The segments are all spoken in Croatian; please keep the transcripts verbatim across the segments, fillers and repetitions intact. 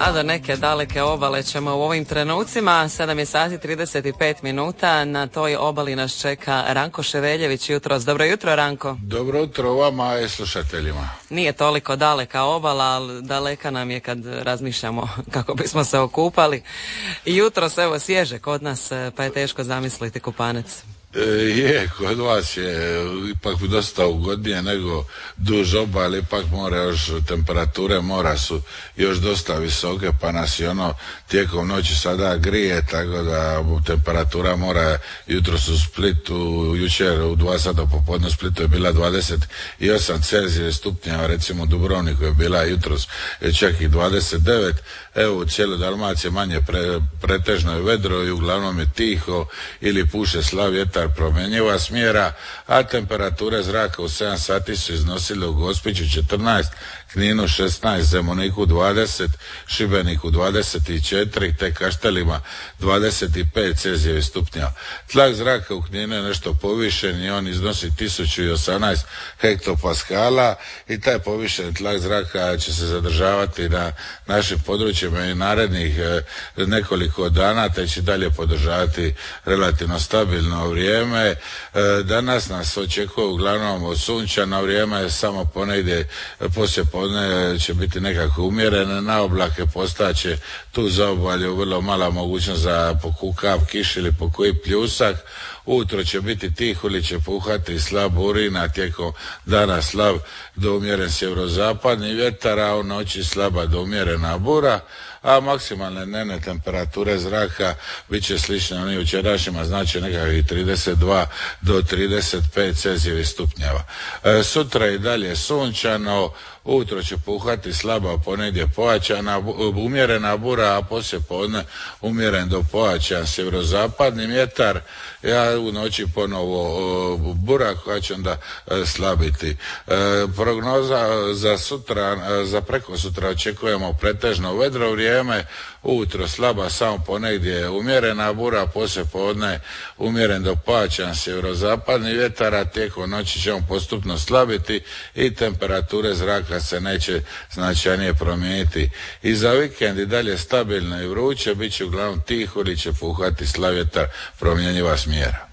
A do neke daleke obale ćemo u ovim trenucima. sedam je sati trideset pet minuta. Na toj obali nas čeka Ranko Ševeljević. Jutros. Dobro jutro, Ranko. Dobro jutro vama i slušateljima. Nije toliko daleka obala, ali daleka nam je kad razmišljamo kako bismo se okupali. I jutros evo svježe kod nas, pa je teško zamisliti kupanec. E, je, kod vas je ipak dosta ugodnije nego duž obale, ipak mora još, temperature mora su još dosta visoke, pa nas i ono tijekom noći sada grije, tako da temperatura mora jutros u Splitu, jučer u dva sata popodne u Splitu je bila dvadeset osam Celzija stupnjeva, recimo u Dubrovniku je bila jutros čak i dvadeset devet. Evo u cijeloj Dalmaciji manje pre, pretežno je vedro i uglavnom je tiho ili puše slab vjetar promjenjiva smjera, a temperature zraka u sedam sati su iznosile u Gospiću četrnaest, Kninu šesnaest, Zemuniku dvadeset, Šibeniku dvadeset četiri, te Kaštelima dvadeset pet Celzijevih stupnjeva. Tlak zraka u Kninu je nešto povišen i on iznosi tisuću osamnaest hektopaskala i taj povišen tlak zraka će se zadržavati na našim područjima i narednih nekoliko dana, te će dalje podržavati relativno stabilno vrijeme. Danas nas očekuje uglavnom sunčano vrijeme, samo ponegdje poslije podne će biti nekako umjerene, na oblake postaće tu za obalju vrlo mala mogućnost za pokukav kiš ili pokoji pljusak. Ujutro će biti tiho ili će puhati slab urina, tijekom dana slab do umjeren sjeverozapadni vjetar, a u noći slaba do umjerena bura, a maksimalne dnevne temperature zraka bit će slične onim jučerašnjima, znači nekakvih trideset dva do trideset pet Celzijevih stupnjeva. E, sutra i dalje sunčano, ujutro će puhati slaba, ponegdje pojačana umjerena bura, a poslije podne umjeren do pojačan sjeverozapadni vjetar, ja u noći ponovo o, bura koja će onda e, slabiti. E, prognoza za sutra, za preko sutra očekujemo pretežno vedro vrijeme, ujutro slaba samo ponegdje umjerena bura, poslije podne umjeren do pojačan sjeverozapadni vjetar, a tijekom noći ćemo postupno slabiti i temperature zraka se neće značajnije promijeniti. I za vikend i dalje stabilno i vruće, bit će uglavnom tiho ili će puhati slab vjetar promjenjiva smjera.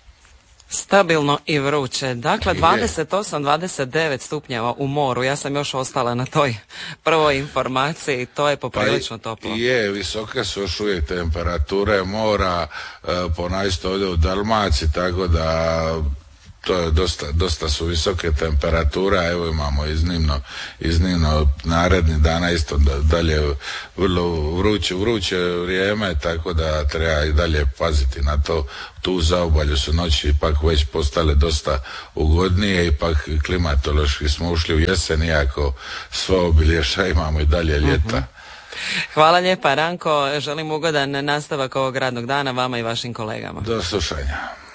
Stabilno i vruće. Dakle, dvadeset osam dvadeset devet stupnjeva u moru. Ja sam još ostala na toj prvoj informaciji. To je poprilično pa toplo. Je, visoke su još uvijek temperature mora, e, ponajsto ovdje u Dalmaciji, tako da to je dosta, dosta su visoke temperatura. Evo imamo iznimno, iznimno naredni dana isto da, dalje vrlo vruće, vruće vrijeme, tako da treba i dalje paziti na to. Tu u zaobalju su noći ipak već postale dosta ugodnije, ipak klimatološki smo ušli u jesen, iako sva obilježja imamo i dalje ljeta. Uh-huh. Hvala lijepa, Ranko, želim ugodan nastavak ovog radnog dana vama i vašim kolegama. Do slušanja.